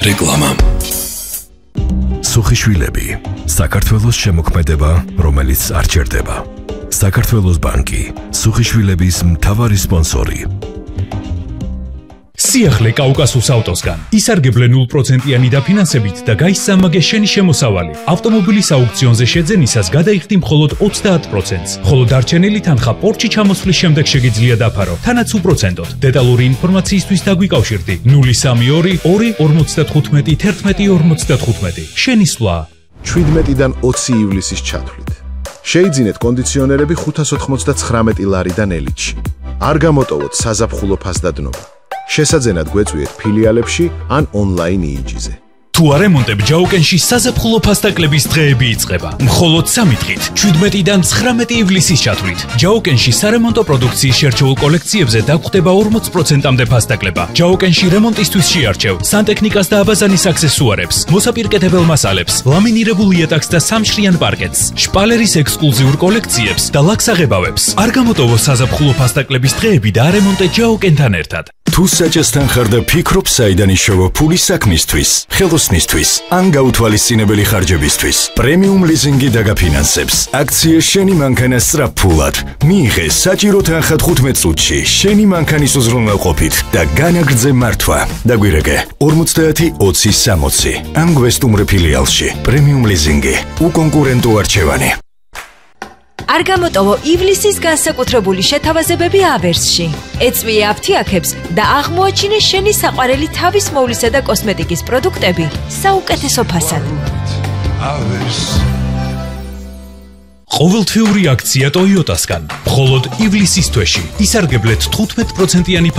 რეკლამა. სუხიშვილები, საქართველოს შემოქმედება, რომელიც არ ჩერდება. საქართველოს ბანკი, სუხიშვილების მთავარი სპონსორი. სიახლე კაუკასუს ავტოსგან. ისარგებლე 0%-იანი დაფინანსებით და გაისამაგე შენი შემოსავალი. ავტომობილის აუქციონზე შეძენისას გადაიხდი მხოლოდ 30%-ს. ხოლო დარჩენილი თანხა პორტში ჩამოსვლის შემდეგ შეგიძლია დაფარო, თანაც უპროცენტოდ. დეტალური ინფორმაციისთვის დაგვიკავშირდი 032 255 1155. შენი სვლა. 17-დან 20 ივლისის ჩათვლით. შეიძინეთ კონდიციონერები 599 ლარიდან ელიტში. არ გამოტოვოთ საზაფხულო ფასდადნობა. შესაძენად გვეწვიეთ ფილიალებში ან ონლაინ იიჯიზე. თუ არემონტებ ჯაუკენში საზაფხულო ფასდაკლების დღეები იწყება. მხოლოდ 3 დღით, 17-დან 19 ივლისის ჩათვლით. ჯაუკენში სარემონტო პროდუქციის შერჩეულ კოლექციებზე დაგვხდება 40%-მდე ფასდაკლება. ჯაუკენში რემონტისთვის შეარჩევ სანტექნიკას და აბაზანის აქსესუარებს, მოსაპირკეთებელ მასალებს, ლამინირებულ იატაკს და სამშრიან პარკეტს, შპალერის ექსკლუზიურ კოლექციებს და ლაქსაღებავებს. არ გამოტოვო საზაფხულო ფასდაკლების დღეები და არემონტე ჯაუკენთან ერთად. თუ საჭესთან ხარ და ფიქრობ საიდან იშოვო ფული საქმისთვის, ხელოსნისთვის, ან გაუთვალისწინებელი ხარჯებისთვის, პრემიუმ ლიზინგი დაგაფინანსებს. აქცია შენი მანქანა სწრაფფულად. მიიღე საჭირო თანხა 15 წუთში შენი მანქანის უზრუნველყოფით და განაგრძე მართვა. დაგვირეკე 50-20-60 ან გვესტუმრე ფილიალში. პრემიუმ ლიზინგი, უკონკურენტო არჩევანი. არ გამოტოვო ივლისის განსაკუთრებული შეთავაზებები ავერსში. ეწვიე აფთიაქებს და აღმოაჩინე შენი საყვარელი თავის მოვლისა და კოსმეტიკის პროდუქტები საუკეთესო ფასად. ყოველთვიური აქცია ტოიოტასგან. მხოლოდ ივლისის თვეში ისარგებლეთ 15%-იანი